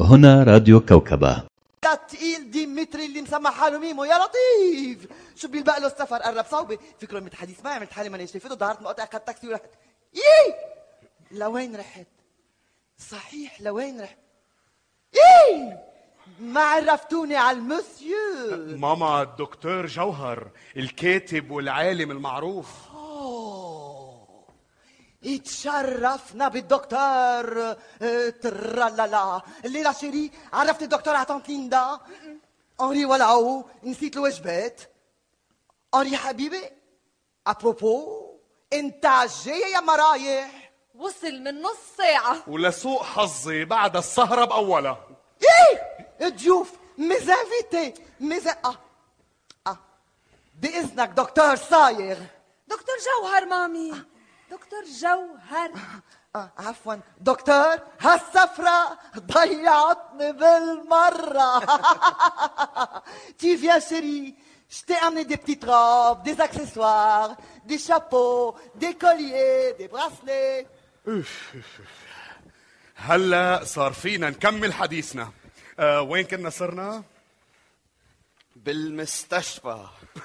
هنا راديو كوكبة. تقيل ديمتري اللي مسمى حاله ميمو يا لطيف. شو بيلبق له السفر؟ قرب صوبي فكره متحدث معي، عملت حالي ماني شايفته، ظهرت مقاطع اخذت تاكسي ورحت. يي لوين رحت؟ صحيح لوين رحت؟ يي ما عرفتوني على المسيو. ماما الدكتور جوهر الكاتب والعالم المعروف. اتشرفنا بالدكتور ترالالا. الليلة شيري عرفت الدكتور عطانت ليندا أنري ولعو، نسيت الوجبات. أنري حبيبي أبروبو انت جاي يا مرايح؟ وصل من نص ساعة ولسوء حظي بعد السهرة بأولها. ايه ضيوف مزافيتي بإذنك دكتور صايغ. دكتور جوهر مامي، دكتور جوهر. عفوا دكتور، هالسفرة ضيعتني بالمرة. Tu viens chérie, je t'ai amené des petites robes, des accessoires, des chapeaux, des colliers, des bracelets. هلا صار فينا نكمل حديثنا. وين كنا صرنا؟ بالمستشفى.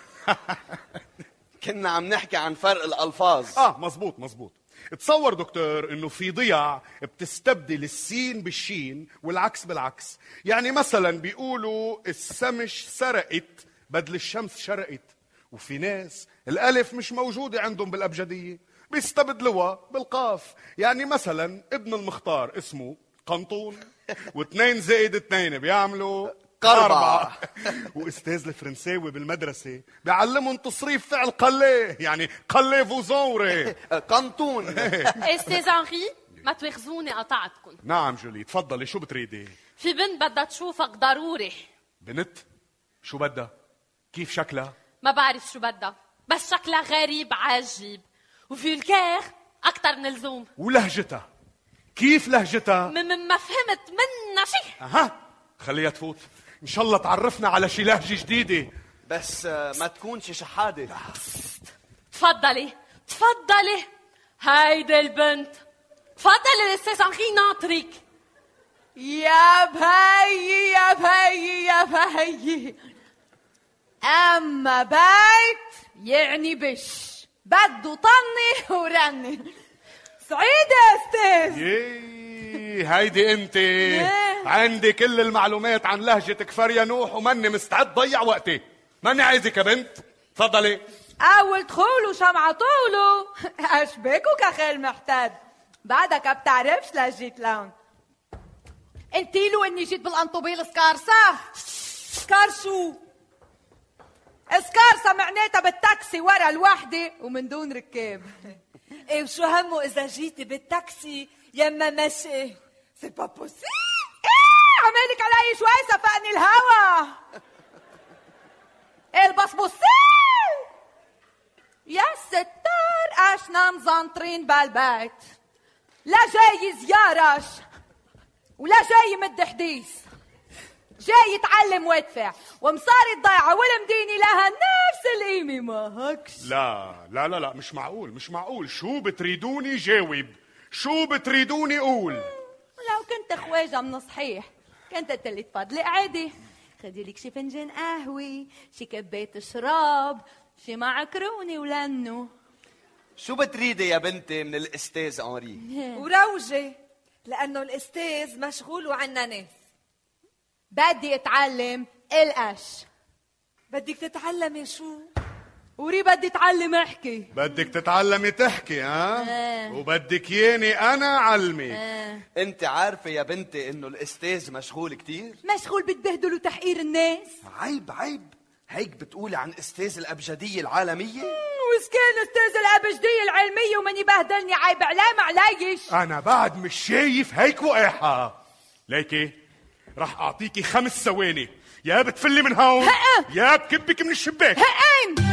كنا عم نحكي عن فرق الألفاظ. مزبوط. تصور دكتور انه في ضياع بتستبدل السين بالشين والعكس بالعكس. يعني مثلا بيقولوا السمش سرقت بدل الشمس شرقت، وفي ناس الالف مش موجودة عندهم بالابجدية بيستبدلوها بالقاف. يعني مثلا ابن المختار اسمه قنطون، واثنين زائد اثنين بيعملوا أربعة. وأستاذ الفرنساوي بالمدرسة بيعلمهم تصريف فعل قليه، يعني قليه فوزوري قنطون. أستاذ أنري ما تواخذوني قطعتكم. نعم جولي تفضلي، شو بتريدي؟ في بنت بدها تشوفك ضروري. بنت؟ شو بدها؟ كيف شكلها؟ ما بعرف شو بدها، بس شكلها غريب عجيب وفي الكير أكتر من اللزوم. ولهجتها كيف لهجتها؟ ما فهمت منها شيء. خليها تفوت إن شاء الله تعرفنا على شي لهجة جديدة. بس ما تكونش شحادة. تفضلي هيدي البنت. تفضلي الأستاذ أنري ناطرك. يا بهي أما بيت يعني بش بده طني ورني. سعيدة يا أستاذ. هيدي انت عندي كل المعلومات عن لهجتك فريا نوح، وماني مستعد ضيع وقتي. ماني عايزك يا بنت. تفضلي. أول دخول وشمعة طولو. أشبكوا كخيل محتاج. بعدك بتعرفش لهجة لون. قلتي له إني جيت بالأنطوبيل سكارسة. سكار شو؟ سكارسة معناتها بالتاكسي ورا الوحدة ومن دون ركاب. ايه وشو همه إذا جيتي بالتاكسي يما مشي؟ سي با بوسيبل. ايه عمالك علي شوي سفقني الهوا. البصبوسين يا ستار اشنا مزنطرين بالبيت. لا جاي زيارش ولا جاي مد حديث، جاي يتعلم وادفع ومصاري الضيعة والمديني لها نفس القيمة. ما هكش؟ لا مش معقول. شو بتريدوني جاوب، شو بتريدوني قول. لو كنت خواجة من صحيح كنت تلي تفضلي عادي، خدي لك شي فنجان قهوة، شي كباية شراب، شي معكروني ولنو. شو بتريدي يا بنتي من الأستاذ أنري؟ وروجي لأنه الأستاذ مشغول وعنا ناس. بدي اتعلم القش. بدك تتعلمي شو؟ وري بدي اتعلم احكي. بدك تتعلمي تحكي وبدك ياني انا علمي. انت عارفة يا بنتي انه الاستاذ مشغول كتير؟ مشغول بالبهدل وتحقير الناس. عيب هيك بتقولي عن استاذ الابجدية العالمية؟ وسكان استاذ الابجدية العلمية ومن يبهدلني عيب علام عليش. انا بعد مش شايف هيك وقاحة. ليكي رح اعطيكي 5 ثواني، يا بتفلي من هون يا بكبك من الشباك.